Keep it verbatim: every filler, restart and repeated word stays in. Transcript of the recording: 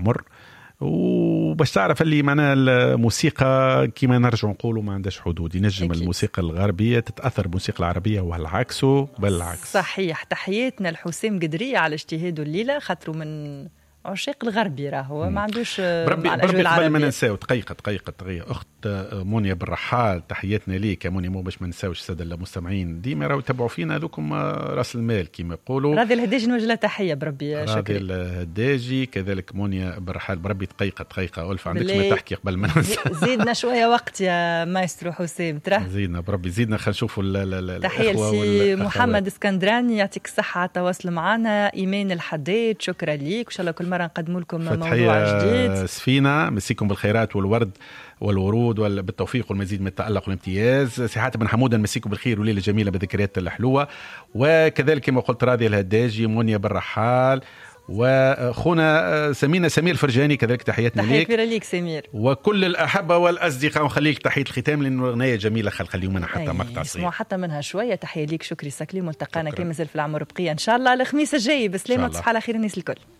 العمر. وباش تعرف اللي معنا الموسيقى كما نرجع نقولوا ما عندهاش حدود، ينجم أكيد. الموسيقى الغربية تتأثر بالموسيقى العربية والعكس بالعكس. صحيح. تحياتنا الحسام قدرية على اجتهاده الليلة، خاطروا من عشاق الغربي راهو ما عندوش بربي بربي قبل ما ننساو دقيقة دقيقة دقيقة أخت مونيا بالرحال، تحياتنا ليك يا مونيا. مو باش ما نساوش السادة المستمعين ديما راهو يتبعوا فينا هذوكم راس المال كما يقولوا. راضي الهداجي نوجه له تحية بربي شكرا. راضي الهداجي كذلك مونيا بالرحال بربي. دقيقة دقيقة ألف عندك ما تحكي قبل ما ننسى. زيدنا شوية وقت يا مايسترو حسام ترى. زيدنا بربي زيدنا خلينا نشوفوا. تحية لسي محمد اسكندراني يعطيك الصحة على التواصل معنا. إيمان الحداد شكرا ليك، وإن شاء الله كل مرة نقدم لكم موضوع جديد. سفينة مسيكم بالخيرات والورد والورود والبالتوفيق والمزيد من التألق والامتياز. سي حاتم بن حمودة نمسيكم بالخير وليلة جميلة بذكريات الحلوة. وكذلك كما قلت راضي الهداجي، مونيا بالرحال، وخونا سمينا سمير فرجاني كذلك تحياتنا ليك. تحية كبيرة ليك سمير، وكل الأحبة والأصدقاء. ونخليك تحية الختام لأنه أغنية جميلة خل خليهم منها حتى مقطع صغير حتى منها شوية. تحية ليك شكري سكلي، ملتقانا كما زال في العمر بقية إن شاء الله الخميس الجاي. بسلامة وتصحى على خير الناس الكل.